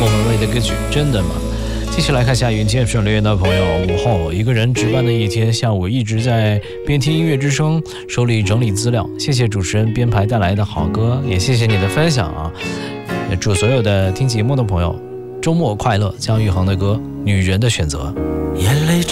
莫文蔚的歌曲《真的吗》。继续来看下云建顺留言的朋友，午后一个人值班的一天，下午一直在边听音乐之声，手里整理资料。谢谢主持人编排带来的好歌，也谢谢你的分享啊！祝所有的听节目的朋友周末快乐。姜育恒的歌《女人的选择》。 眼泪